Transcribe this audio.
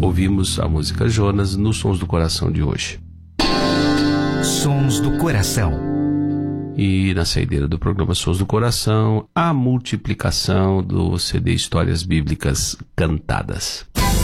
Ouvimos a música Jonas nos Sons do Coração de hoje. Sons do Coração. E na saideira do programa Sons do Coração, a multiplicação do CD Histórias Bíblicas Cantadas.